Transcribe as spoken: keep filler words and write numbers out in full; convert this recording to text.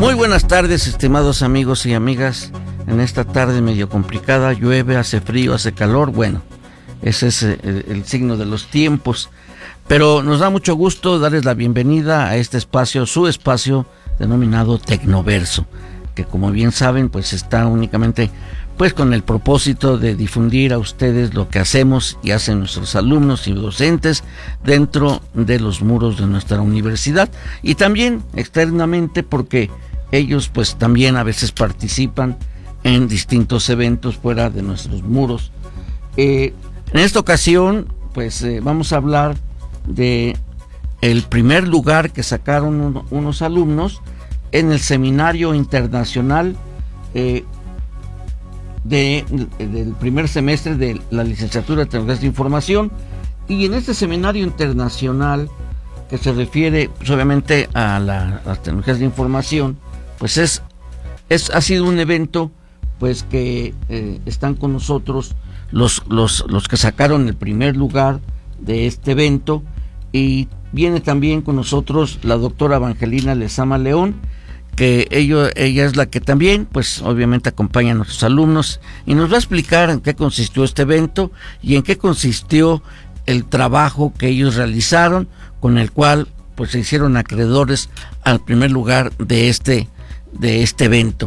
Muy buenas tardes, estimados amigos y amigas. En esta tarde medio complicada, llueve, hace frío, hace calor. Bueno, ese es el, el signo de los tiempos. Pero nos da mucho gusto darles la bienvenida a este espacio, su espacio denominado Tecnoverso, que como bien saben, pues está únicamente pues con el propósito de difundir a ustedes lo que hacemos y hacen nuestros alumnos y docentes dentro de los muros de nuestra universidad, y también externamente porque ellos pues también a veces participan en distintos eventos fuera de nuestros muros. Eh, en esta ocasión pues eh, vamos a hablar de el primer lugar que sacaron uno, unos alumnos en el seminario internacional eh, de, de, del primer semestre de la licenciatura de Tecnologías de Información. Y en este seminario internacional, que se refiere pues, obviamente a, la, a las tecnologías de información, pues es, es ha sido un evento pues que eh, están con nosotros los, los, los que sacaron el primer lugar de este evento, y viene también con nosotros la doctora Evangelina Lezama León, que ello, ella es la que también, pues obviamente acompaña a nuestros alumnos y nos va a explicar en qué consistió este evento y en qué consistió el trabajo que ellos realizaron, con el cual pues se hicieron acreedores al primer lugar de este, de este evento.